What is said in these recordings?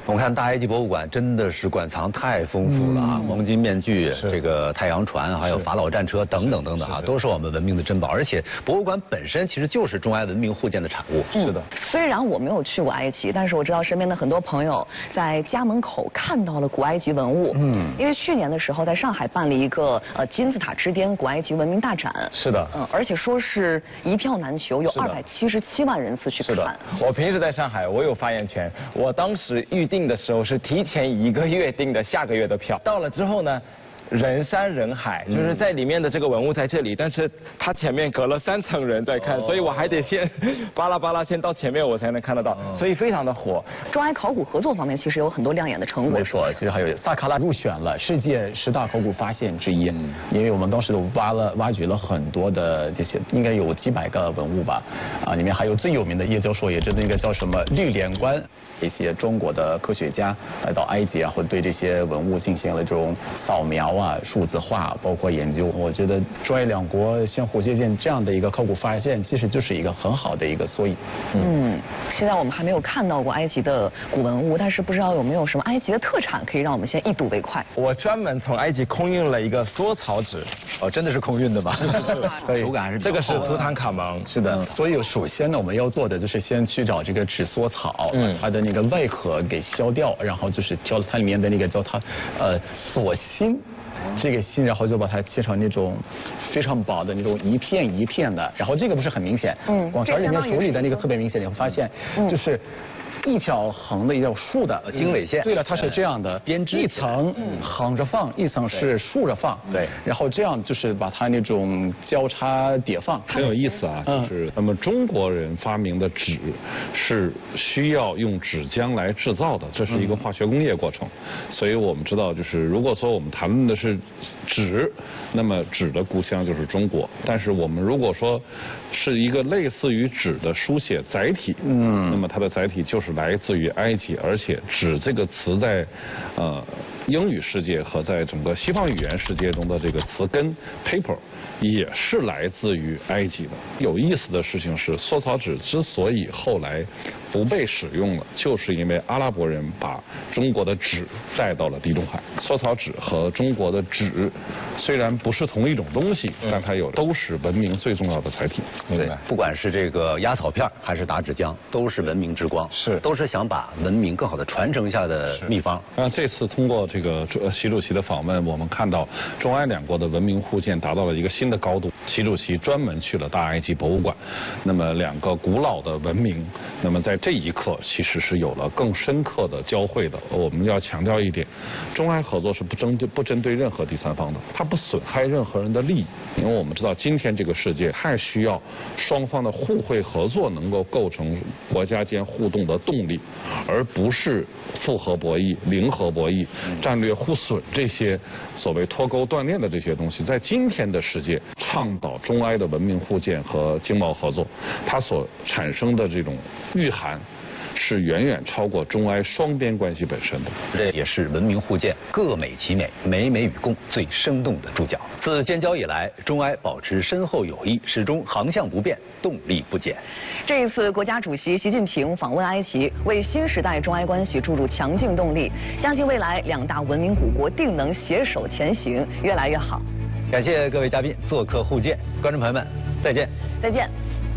我们看大埃及博物馆真的是馆藏太丰富了啊，黄金面具、这个太阳船，还有法老战车等等等等啊，都是我们文明的珍宝。而且博物馆本身其实就是中埃文明互鉴的产物。 是的。 虽然我没有去过埃及，但是我知道身边的很多朋友在家门口看到了古埃及文物。因为去年的时候在上海办了一个金字塔之巅古埃及文明大展。 是的。 而且说是一票难求，有277万人次去看。 是的。我平时在上海，我有发言权。我当时预定的时候是提前1个月订的下个月的票，到了之后呢，人山人海，就是在里面的这个文物在这里，但是它前面隔了3层人在看，所以我还得先巴拉巴拉先到前面我才能看得到，所以非常的火。 中埃考古合作方面其实有很多亮眼的成果。 没错，其实还有萨卡拉入选了世界10大考古发现之一，因为我们当时都挖掘了很多的这些，应该有几百个文物吧，里面还有最有名的叶教授，也是那个叫什么绿莲观。一些中国的科学家来到埃及，然后对这些文物进行了这种扫描啊、数字化，包括研究。我觉得中埃两国相互借鉴这样的一个考古发现，其实就是一个很好的一个缩影。 现在我们还没有看到过埃及的古文物，但是不知道有没有什么埃及的特产可以让我们先一睹为快。 我专门从埃及空运了一个缩草纸。 真的是空运的吗？手感还是这个是图坦卡蒙。 是的。所以首先呢，我们要做的就是先去找这个纸缩草，它的那个外壳给削掉，然后就是挑了它里面的那个叫它锁芯，这个芯，然后就把它切成那种非常薄的那种一片一片的，然后这个不是很明显，广勺里面手里的那个特别明显，你会发现就是。一条横的，一条竖的经纬线。 对了，它是这样的，编织一层横着放，一层是竖着放。 对， 然后这样就是把它那种交叉叠放， 很有意思啊。就是那么中国人发明的纸是需要用纸浆来制造的，这是一个化学工业过程。所以我们知道，就是如果说我们谈论的是纸，那么纸的故乡就是中国。但是我们如果说是一个类似于纸的书写载体，那么它的载体就是来自于埃及，而且纸这个词在英语世界和在整个西方语言世界中的这个词根 paper 也是来自于埃及的。有意思的事情是，缩草纸之所以后来不被使用了，就是因为阿拉伯人把中国的纸带到了地中海。缩草纸和中国的纸虽然不是同一种东西，但它都是文明最重要的载体。 对，不管是这个压草片还是打纸浆，都是文明之光，都是想把文明更好的传承下的秘方。 这次通过这个习主席的访问，我们看到中埃两国的文明互鉴达到了一个新的高度。习主席专门去了大埃及博物馆，那么两个古老的文明，那么在这一刻其实是有了更深刻的交汇的。我们要强调一点，中埃合作是不针对任何第三方的，它不损害任何人的利益。因为我们知道今天这个世界太需要双方的互惠合作能够构成国家间互动的动力，而不是复合博弈、零和博弈、战略互损这些所谓脱钩断链的这些东西。在今天的世界，倡导中埃的文明互鉴和经贸合作，它所产生的这种蕴含是远远超过中埃双边关系本身的。 这也是文明互鉴各美其美，美美与共最生动的注脚。自建交以来，中埃保持深厚友谊，始终航向不变，动力不减。 这一次，国家主席习近平访问埃及，为新时代中埃关系注入强劲动力。相信未来两大文明古国定能携手前行，越来越好。 感谢各位嘉宾做客互鉴，观众朋友们，再见。 再见。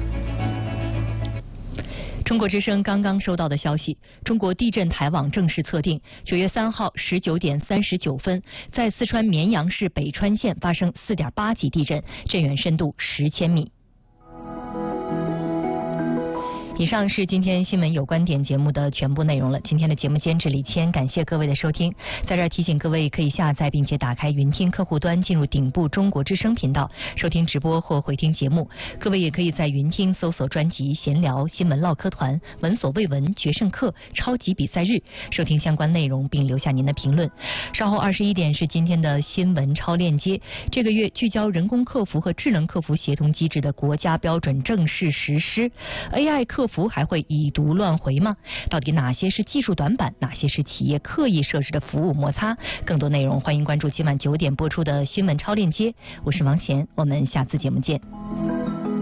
中国之声刚刚收到的消息，中国地震台网正式测定，9月3号19点39分，在四川绵阳市北川县发生4.8级地震，震源深度10千米。以上是今天新闻有观点节目的全部内容了。今天的节目监制李谦，感谢各位的收听。在这儿提醒各位，可以下载并且打开云听客户端，进入顶部中国之声频道，收听直播或回听节目。各位也可以在云听搜索专辑闲聊、新闻唠嗑团、闻所未闻、决胜课、超级比赛日，收听相关内容并留下您的评论。稍后21点是今天的新闻超链接。这个月聚焦人工客服和智能客服协同机制的国家标准正式实施。AI 客服还会已读乱回吗？到底哪些是技术短板，哪些是企业刻意设置的服务摩擦？更多内容欢迎关注今晚9点播出的新闻超链接。我是王贤，我们下次节目见。